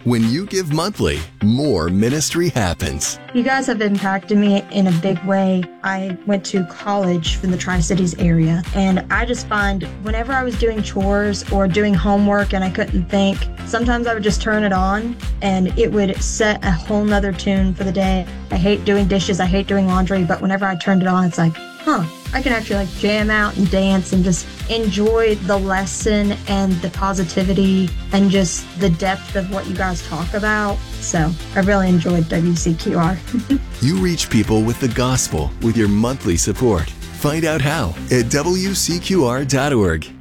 When you give monthly, more ministry happens. You guys have impacted me in a big way. I went to college from the Tri-Cities area, and I just find whenever I was doing chores or doing homework and I couldn't think, sometimes I would just turn it on and it would set a whole nother tune for the day. I hate doing dishes, I hate doing laundry, but whenever I turned it on, it's like, I can actually jam out and dance and just enjoy the lesson and the positivity and just the depth of what you guys talk about. So I really enjoyed WCQR. You reach people with the gospel with your monthly support. Find out how at WCQR.org.